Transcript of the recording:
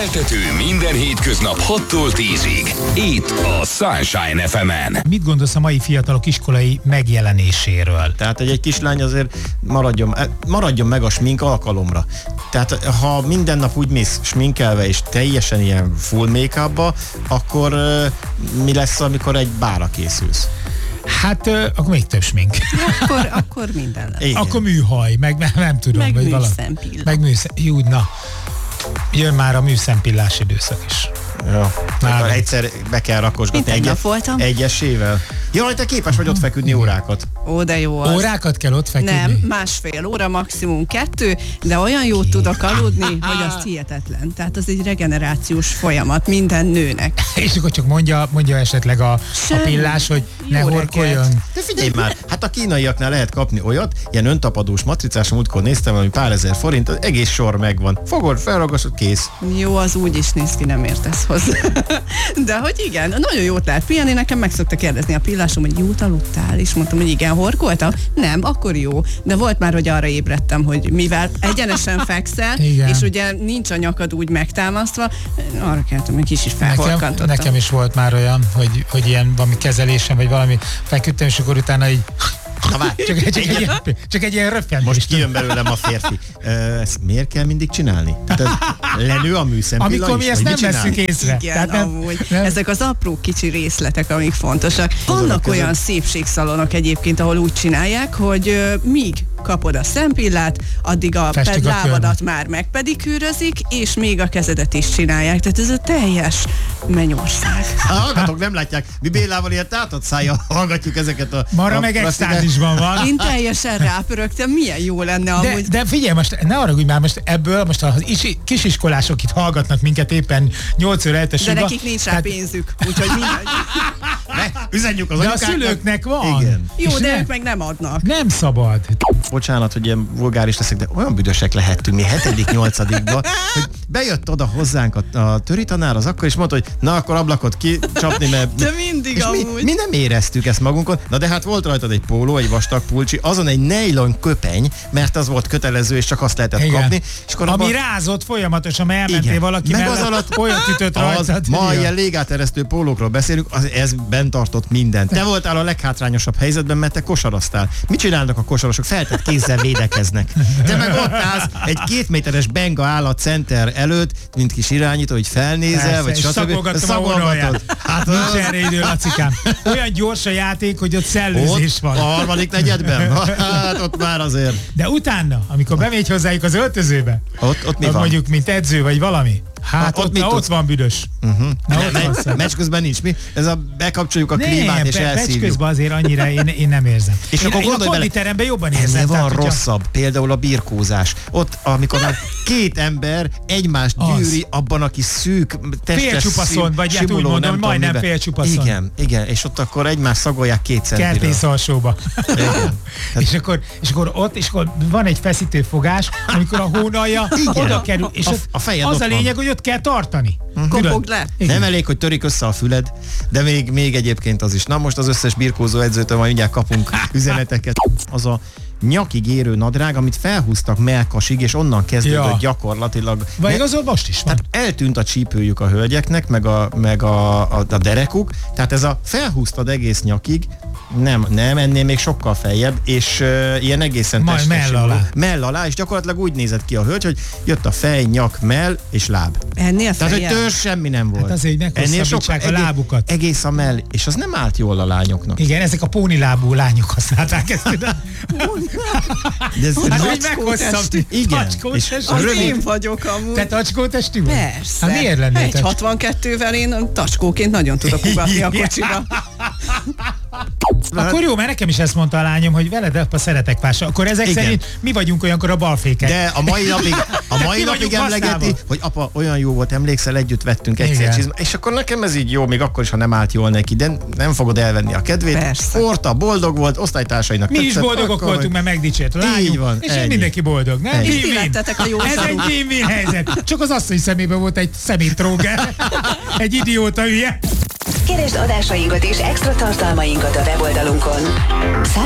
Keltető minden hétköznap 6-tól 10-ig. Itt a Sunshine FM-en. Mit gondolsz a mai fiatalok iskolai megjelenéséről? Tehát egy kislány azért maradjon meg a smink alkalomra. Tehát ha minden nap úgy mész sminkelve és teljesen ilyen full make-upba, akkor mi lesz, amikor egy bálra készülsz? Hát akkor még több smink. Akkor minden lesz. Igen. Akkor műhaj, meg nem tudom. Meg vagy valami. műszempilla. Meg műszempilla. Jú, na. Jön már a műszempillás időszak is. Ja. Egyszer be kell rakosgatni egyesével. Jaj, te képes vagy ott feküdni órákat. Ó, de jó az. Órákat kell ott feküdni? Nem, 1,5 óra, maximum 2, de olyan jót tudok aludni, hogy az hihetetlen. Tehát az egy regenerációs folyamat minden nőnek. És akkor csak mondja esetleg a pillás, hogy ne horkoljon. De figyelj már, hát a kínaiaknál lehet kapni olyat, ilyen öntapadós matricás, múltkor néztem, valami pár ezer forint, az egész sor megvan. Fogod, felragasztod, kész. Jó, az úgy is néz ki, nem értesz hozzá. De hogy igen, nagyon jót lehet pihenni, nekem meg szokta kérdezni a pillásom, hogy jót aludtál, és mondtam, hogy igen, horkoltam. Nem, akkor jó. De volt már, hogy arra ébredtem, hogy mivel egyenesen fekszel, és ugye nincs a nyakad úgy megtámasztva, arra kellettem, hogy kicsit felhorkantottam. Nekem is volt már olyan, hogy ilyen valami kezelésem, vagy valami feküdtem, és akkor utána így csak egy ilyen röffent. Most kijön belőlem a férfi. Ezt miért kell mindig csinálni? Tehát lenő a műszempilla. Amikor mi ezt nem veszünk észre. Igen, amúgy. Ezek az apró kicsi részletek, amik fontosak. Vannak olyan szépségszalonok egyébként, ahol úgy csinálják, hogy míg kapod a szempillát, addig a lábadat már megpedikűrözik, és még a kezedet is csinálják. Tehát ez a teljes mennyország. A hallgatók nem látják. Mi Bélával ilyen tátott szájjal hallgatjuk ezeket a... Mara meg extázisban van. Én teljesen rápörögtem, milyen jó lenne amúgy. De figyelj, most ne arra, hogy már most ebből, most a kisiskolások itt hallgatnak minket éppen 8 óra eltesülve. De nekik nincs rá pénzük, úgyhogy mindegy. Üzenjük az de anyukáknak. a szülőknek van. Igen. Jó, de ők meg nem adnak. Nem szabad. Bocsánat, hogy ilyen vulgáris leszek, de olyan büdösek lehettünk mi 7.-8-ba, hogy bejött oda hozzánk a töritanár az akkor, és mondta, hogy na akkor ablakot kicsapni, mert... De mindig és amúgy. mi nem éreztük ezt magunkon, na de hát volt rajtad egy póló, egy vastag pulcsi, azon egy nejlon köpeny, mert az volt kötelező, és csak azt lehetett kapni. És akkor ami rázott folyamatosan, mert elmentél valaki meg mellett, az alatt olyat ütött rajtad. Ma ilyen légáteresztő pólókról beszélünk, ez bent tartott mindent. Te voltál a leghátrányosabb helyzetben, mert te kosaraztál. Mit csinálnak a kosarasok? Feltett kézzel védekeznek. Te meg ott állsz egy 2 méteres benga áll a center előtt, mint kis irányító, hogy felnézel, vagy szagolgatod. Hát nincs erre idő, Lacikám. Olyan gyors a játék, hogy ott szellőzés van. A harmadik negyedben? Hát ott már azért. De utána, amikor bemegy hozzájuk az öltözőbe, ott mi van? Mondjuk, mint edző, vagy valami. Hát ott van büdös. Meccs közben nincs mi? Ez a bekapcsoljuk a klímát és elszívjuk. Meccs közben azért annyira én nem érzem. És akkor én a konditeremben jobban érzem. Ennél van rosszabb, például a birkózás. Ott, amikor már 2 ember egymást gyűri abban a kis szűk testes félcsupaszon, vagy hát úgy mondom, hogy majdnem félcsupaszon. Igen, és ott akkor egymást szagolják 2 centiről. Kertész alsóba. és akkor van egy feszítő fogás, amikor a hónalja oda kerül, és az a lényeg, hogy ott kell tartani. Kopogd le. Nem elég, hogy törik össze a füled, de még egyébként az is. Na most az összes birkózó edzőtől majd mindjárt kapunk üzeneteket. Az a nyakig érő nadrág, amit felhúztak melkasig, és onnan kezdődött gyakorlatilag. Vagy igazol most is van. Tehát eltűnt a csípőjük a hölgyeknek, meg a derekuk, tehát ez a felhúztad egész nyakig, nem, ennél még sokkal feljebb, és ilyen egészen testes. Mell alá, és gyakorlatilag úgy nézett ki a hölgy, hogy jött a fej, nyak, mell és láb. Ennél tehát, hogy törzs semmi nem volt. Hát azért meghosszabbítsák a lábukat. Egész a mell, és az nem állt jól a lányoknak. Igen, ezek a pónilábú lányok használták ezt. De ez igen. Én vagyok amúgy. Te tacskótestű vagy? Persze. Hát miért lennél? Egy 62-vel én tacskóként nagyon tudok ugatni a kocsiba. Akkor jó, mert nekem is ezt mondta a lányom, hogy veled apa szeretek pása. Akkor ezek szerint mi vagyunk olyankor a balfékek. De a mai napig emlegeti, hogy apa, olyan jó volt, emlékszel, együtt vettünk egyszer csizmát. És akkor nekem ez így jó, még akkor is, ha nem állt jól neki, de nem fogod elvenni a kedvét. Forta, boldog volt, osztálytársainak mi is boldogok voltunk, mert megdicsért a lányunk, és mindenki boldog, nem? Ez egy win-win helyzet. Csak az asszony szemében volt egy szemétróger, egy idióta hülye. Keresd adásainkat és extra tartalmainkat a weboldalunkon.